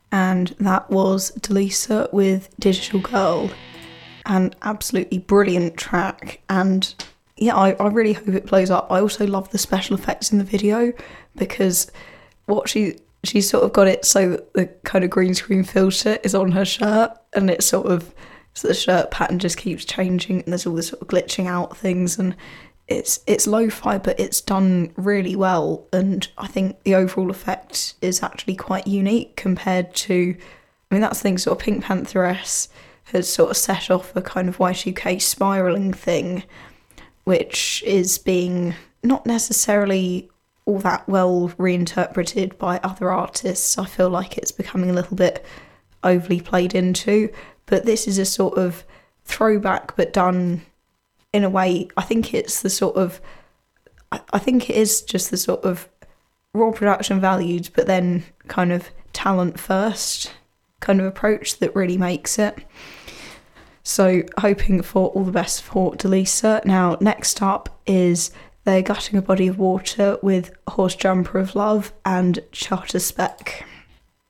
and that was Delisa with Digital Girl. An absolutely brilliant track, and yeah, I really hope it blows up. I also love the special effects in the video, because what she's sort of got it so that the kind of green screen filter is on her shirt, and it's sort of, so the shirt pattern just keeps changing, and there's all this sort of glitching out things, and it's lo-fi, but it's done really well, and I think the overall effect is actually quite unique compared to, I mean, that's the thing, sort of Pink Pantheress has sort of set off a kind of Y2K spiralling thing, which is being not necessarily all that well reinterpreted by other artists. I feel like it's becoming a little bit overly played into, but this is a sort of throwback, but done in a way, I think it's the sort of, I think it is just the sort of raw production values, but then kind of talent first kind of approach that really makes it. So hoping for all the best for Delisa. Now, next up is They're Gutting a Body of Water with Horse Jumper of Love and Charter Spec.